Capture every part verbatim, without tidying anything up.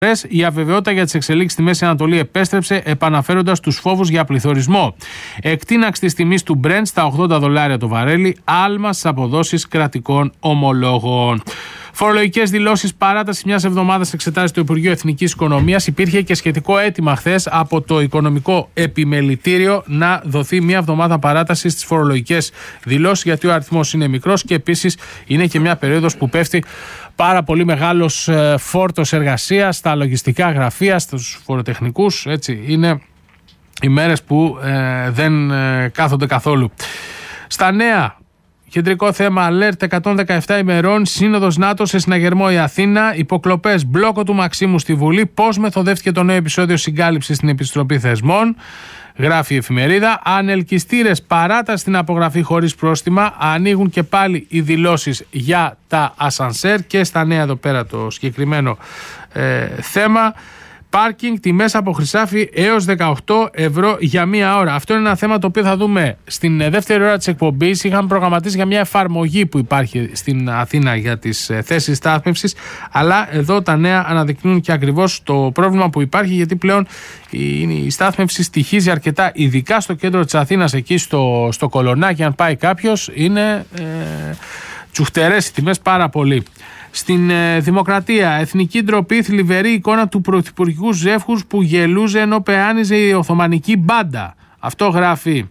Η αβεβαιότητα για τις εξελίξεις στη Μέση Ανατολή επέστρεψε, επαναφέροντας τους φόβους για πληθωρισμό. Εκτείναξη της τιμής του Brent στα ογδόντα δολάρια το βαρέλι, άλμα στις αποδόσεις κρατικών ομολόγων. Φορολογικές δηλώσεις, παράταση μιας εβδομάδας εξετάζει το Υπουργείο Εθνικής Οικονομίας. Υπήρχε και σχετικό αίτημα χθες από το Οικονομικό Επιμελητήριο να δοθεί μια εβδομάδα παράταση στις φορολογικές δηλώσεις, γιατί ο αριθμός είναι μικρός και επίσης είναι και μια περίοδος που πέφτει πάρα πολύ μεγάλος φόρτος εργασίας στα λογιστικά γραφεία, στους φοροτεχνικούς. Έτσι, είναι οι μέρες που ε, δεν ε, κάθονται καθόλου. Στα νέα, κεντρικό θέμα alert εκατόν δεκαεπτά ημερών, Σύνοδος ΝΑΤΟ σε συναγερμό η Αθήνα, υποκλοπές μπλόκο του Μαξίμου στη Βουλή, πώς μεθοδεύτηκε το νέο επεισόδιο συγκάλυψης στην Επιστροπή Θεσμών, γράφει η εφημερίδα. Ανελκυστήρες, παράταση στην απογραφή χωρίς πρόστιμα, ανοίγουν και πάλι οι δηλώσεις για τα ασανσέρ και στα νέα εδώ πέρα το συγκεκριμένο ε, θέμα. Πάρκινγκ, τιμές από Χρυσάφι έως δεκαοκτώ ευρώ για μία ώρα. Αυτό είναι ένα θέμα το οποίο θα δούμε στην δεύτερη ώρα της εκπομπής. Είχαμε προγραμματίσει για μια εφαρμογή που υπάρχει στην Αθήνα για τις θέσεις στάθμευσης, αλλά εδώ τα νέα αναδεικνύουν και ακριβώς το πρόβλημα που υπάρχει, γιατί πλέον η στάθμευση στοιχίζει αρκετά, ειδικά στο κέντρο της Αθήνας, εκεί στο, στο Κολονάκι. Αν πάει κάποιος, είναι ε, τσουχτερές οι τιμές πάρα πολύ. Στην ε, Δημοκρατία, εθνική ντροπή, θλιβερή εικόνα του πρωθυπουργικού ζεύχους που γελούσε ενώ πεάνιζε η Οθωμανική μπάντα. Αυτό γράφει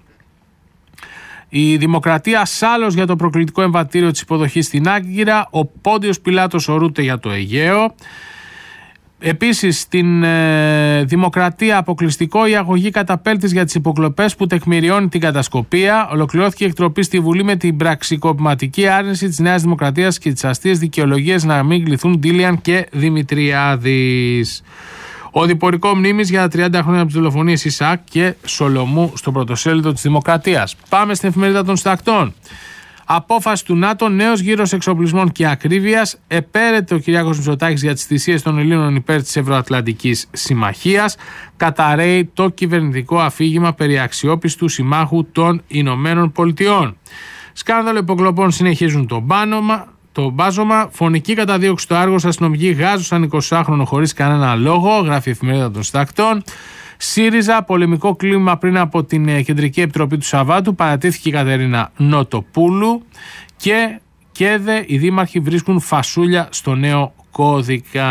η Δημοκρατία. Σάλος για το προκλητικό εμβατήριο της υποδοχής στην Άγκυρα. Ο Πόντιος Πιλάτος ορούται για το Αιγαίο. Επίσης στην ε, Δημοκρατία, αποκλειστικό η αγωγή καταπέλτης για τις υποκλοπές που τεκμηριώνει την κατασκοπία. Ολοκληρώθηκε η εκτροπή στη Βουλή με την πραξικοπηματική άρνηση της Νέας Δημοκρατίας και τις αστείες δικαιολογίες να μην κληθούν Ντίλιαν και Δημητριάδης. Ο διπορικό μνήμης για τα τριάντα χρόνια από τις δολοφονίες Ισαάκ και Σολομού στο πρωτοσέλιδο της Δημοκρατίας. Πάμε στην εφημερίδα των Συντακτών. Απόφαση του ΝΑΤΟ, νέος γύρος εξοπλισμών και ακρίβειας. Επέρεται ο Κυριάκος Μητσοτάκης για τις θυσίες των Ελλήνων υπέρ της Ευρωατλαντικής Συμμαχίας. Καταρρέει το κυβερνητικό αφήγημα περί αξιόπιστου συμμάχου των Ηνωμένων Πολιτειών. Σκάνδαλο υποκλοπών συνεχίζουν το μπάνομα. Το μπάζωμα, φωνική καταδίωξη στο Άργος, αστυνομικοί γάζωσαν εικοσάχρονο χωρίς κανένα λόγο, γράφει η εφημερίδα των Συντακτών. ΣΥΡΙΖΑ, πολεμικό κλίμα πριν από την Κεντρική Επιτροπή του Σαββάτου, παρατήθηκε η Κατερίνα Νοτοπούλου και ΚΕΔΕ, οι δήμαρχοι βρίσκουν φασούλια στο νέο κώδικα.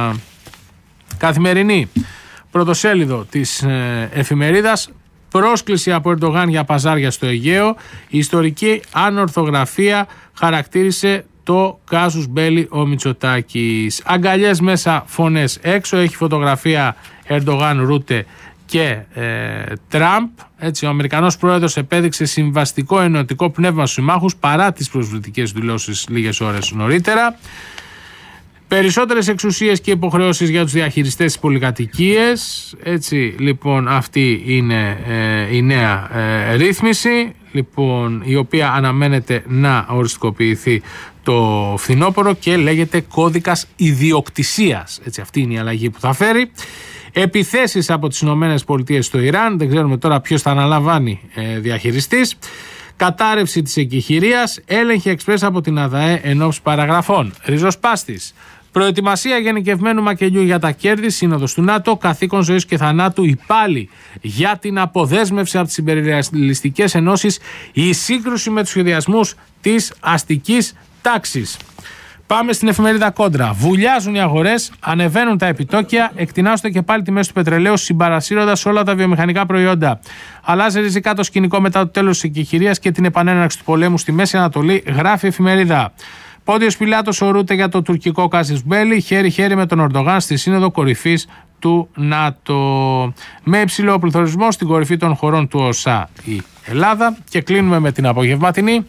Καθημερινή, πρωτοσέλιδο της εφημερίδας, πρόσκληση από Ερντογάν για παζάρια στο Αιγαίο, η ιστορική ανορθογραφία χαρακτήρισε το κάζους μπέλι ο Μητσοτάκης. Αγκαλιές μέσα, φωνές έξω, έχει φωτογραφία Ερντογάν, Ρούτε και ε, Τραμπ. Έτσι, ο Αμερικανός πρόεδρος επέδειξε συμβαστικό ενωτικό πνεύμα στους συμμάχους παρά τις προσβλητικές δηλώσεις λίγες ώρες νωρίτερα. Περισσότερες εξουσίες και υποχρεώσεις για τους διαχειριστές της πολυκατοικίες. Έτσι, λοιπόν, αυτή είναι ε, η νέα ε, ρύθμιση, λοιπόν, η οποία αναμένεται να οριστικοποιηθεί το φθινόπωρο και λέγεται κώδικας ιδιοκτησίας. Έτσι, αυτή είναι η αλλαγή που θα φέρει. Επιθέσεις από τις Ηνωμένες Πολιτείες στο Ιράν, δεν ξέρουμε τώρα ποιος θα αναλαμβάνει ε, διαχειριστής. Κατάρρευση της εκεχηρίας, έλεγχη εξπρές από την ΑΔΑΕ ενόψει παραγραφών. Ριζοσπάστης. Προετοιμασία γενικευμένου μακελιού για τα κέρδη, Σύνοδος του ΝΑΤΟ, καθήκον ζωής και θανάτου, η πάλι για την αποδέσμευση από τις υπεριαλιστικές ενώσεις, η σύγκρουση με τους σχεδιασμούς της αστικής τάξης. Πάμε στην εφημερίδα Κόντρα. Βουλιάζουν οι αγορές, ανεβαίνουν τα επιτόκια, εκτινάσσονται και πάλι τιμές του πετρελαίου, συμπαρασύροντας όλα τα βιομηχανικά προϊόντα. Αλλάζει ριζικά το σκηνικό μετά το τέλος της εκεχηρίας και την επανέναρξη του πολέμου στη Μέση Ανατολή, γράφει η εφημερίδα. Πόντιος Πιλάτος ορούται για το τουρκικό κάζους μπέλι, χέρι-χέρι με τον Ερντογάν στη Σύνοδο Κορυφής του ΝΑΤΟ. Με υψηλό πληθωρισμό στην κορυφή των χωρών του ΟΣΑ η Ελλάδα. Και κλείνουμε με την απογευματινή.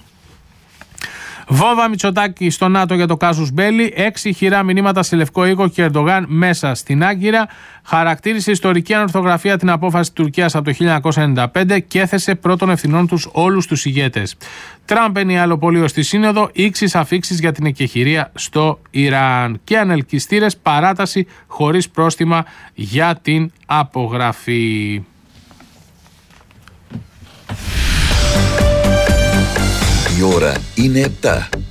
Βόμβα Μητσοτάκη στο ΝΑΤΟ για το κάζους μπέλι. Έξι χειρά μηνύματα σε Λευκό Οίκο και Ερντογάν μέσα στην Άγκυρα. Χαρακτήρισε ιστορική ανορθογραφία την απόφαση της Τουρκίας από το χίλια εννιακόσια ενενήντα πέντε και έθεσε πρώτων ευθυνών τους όλους τους ηγέτες. Τραμπ είναι αλλοπολείο στη Σύνοδο. Ήξεις αφήξεις για την εκεχηρία στο Ιράν. Και ανελκυστήρες, παράταση χωρίς πρόστιμα για την απογραφή. Η ώρα είναι επτά.